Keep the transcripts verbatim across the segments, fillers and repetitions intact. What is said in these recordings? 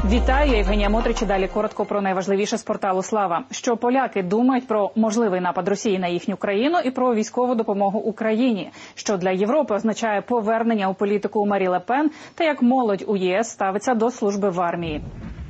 Вітаю, я Євгенія Мотрич. Далі коротко про найважливіше з порталу «Слава». Що поляки думають про можливий напад Росії на їхню країну і про військову допомогу Україні. Що для Європи означає повернення у політику Марі Ле Пен та як молодь у ЄС ставиться до служби в армії.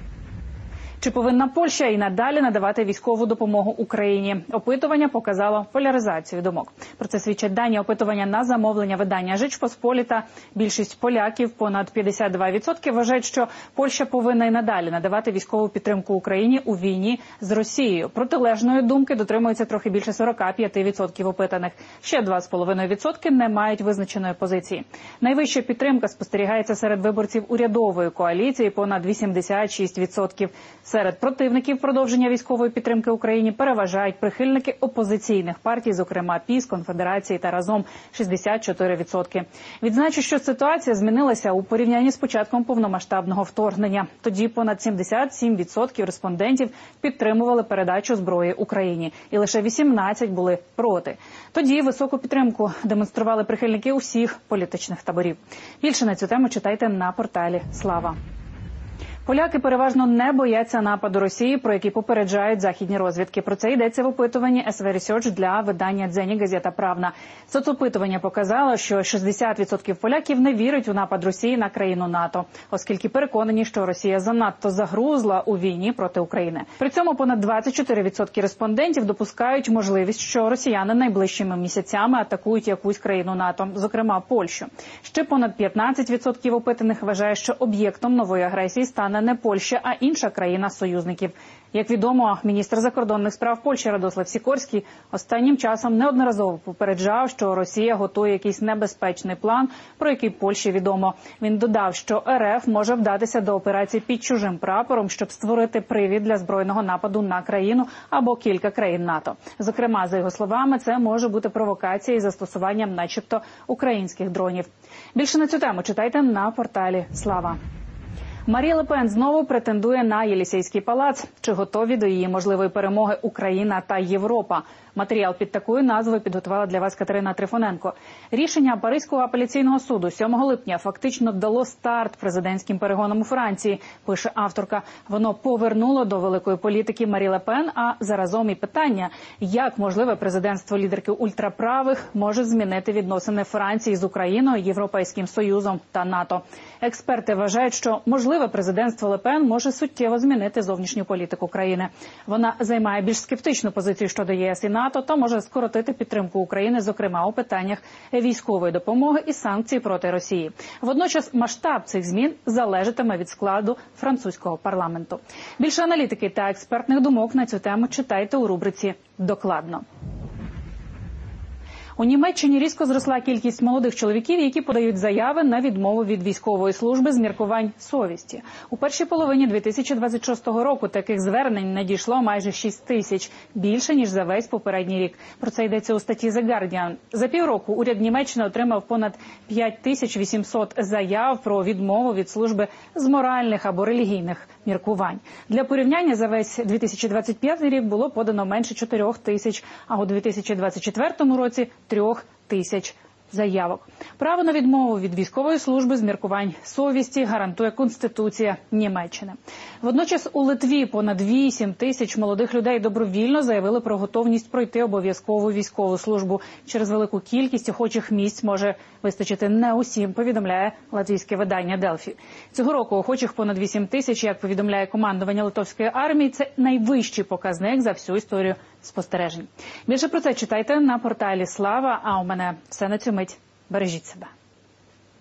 Чи повинна Польща і надалі надавати військову допомогу Україні? Опитування показало поляризацію думок. Про це свідчать дані опитування на замовлення видання «Жич Посполіта». Більшість поляків, понад п'ятдесят два відсотки, вважають, що Польща повинна і надалі надавати військову підтримку Україні у війні з Росією. Протилежної думки дотримуються трохи більше сорок п'ять відсотків опитаних. Ще два з половиною відсотки не мають визначеної позиції. Найвища підтримка спостерігається серед виборців урядової коаліції – понад вісімдесят шість відсотків. Серед противників продовження військової підтримки Україні переважають прихильники опозиційних партій, зокрема ПіС, Конфедерації та Разом – шістдесят чотири відсотки. Відзначу, що ситуація змінилася у порівнянні з початком повномасштабного вторгнення. Тоді понад сімдесят сім відсотків респондентів підтримували передачу зброї Україні. І лише вісімнадцять були проти. Тоді високу підтримку демонстрували прихильники усіх політичних таборів. Більше на цю тему читайте на порталі «Слава». Поляки переважно не бояться нападу Росії, про який попереджають західні розвідки. Про це йдеться в опитуванні ес ве Research для видання «Дзені Газета Правна». Соцопитування показало, що шістдесят відсотків поляків не вірять у напад Росії на країну НАТО, оскільки переконані, що Росія занадто загрузла у війні проти України. При цьому понад двадцять чотири відсотки респондентів допускають можливість, що росіяни найближчими місяцями атакують якусь країну НАТО, зокрема Польщу. Ще понад п'ятнадцять відсотків опитаних вважає, що об'єктом нової агресії стане не Польща, а інша країна-союзників. Як відомо, міністр закордонних справ Польщі Радослав Сікорський останнім часом неодноразово попереджав, що Росія готує якийсь небезпечний план, про який Польщі відомо. Він додав, що ер еф може вдатися до операції під чужим прапором, щоб створити привід для збройного нападу на країну або кілька країн НАТО. Зокрема, за його словами, це може бути провокація із застосуванням начебто українських дронів. Більше на цю тему читайте на порталі «Слава». Марі Ле Пен знову претендує на Єлісейський палац. Чи готові до її можливої перемоги Україна та Європа? Матеріал під такою назвою підготувала для вас Катерина Трифоненко. Рішення Паризького апеляційного суду сьомого липня фактично дало старт президентським перегонам у Франції, пише авторка. Воно повернуло до великої політики Марі Ле Пен, а заразом і питання, як можливе президентство лідерки ультраправих може змінити відносини Франції з Україною, Європейським Союзом та НАТО. Експерти вважають, що можливе президентство Ле Пен може суттєво змінити зовнішню політику країни. Вона займає більш скептичну позицію щодо ЄС і НАТО та може скоротити підтримку України, зокрема у питаннях військової допомоги і санкцій проти Росії. Водночас масштаб цих змін залежатиме від складу французького парламенту. Більше аналітики та експертних думок на цю тему читайте у рубриці «Докладно». У Німеччині різко зросла кількість молодих чоловіків, які подають заяви на відмову від військової служби з міркувань совісті. У першій половині дві тисячі двадцять шостого року таких звернень надійшло майже шість тисяч, більше, ніж за весь попередній рік. Про це йдеться у статті The Guardian. За півроку уряд Німеччини отримав понад п'ять тисяч вісімсот заяв про відмову від служби з моральних або релігійних міркувань. Для порівняння, за весь дві тисячі двадцять п'ятий рік було подано менше чотирьох тисяч, а у дві тисячі двадцять четвертому році – трьох тисяч заявок. Право на відмову від військової служби з міркувань совісті гарантує Конституція Німеччини. Водночас у Литві понад вісім тисяч молодих людей добровільно заявили про готовність пройти обов'язкову військову службу. Через велику кількість охочих місць може вистачити не усім, повідомляє латвійське видання Делфі. Цього року охочих понад вісім тисяч, як повідомляє командування литовської армії, це найвищий показник за всю історію спостережень. Більше про це читайте на порталі «Слава», а у мене все на цю мить. Бережіть себе.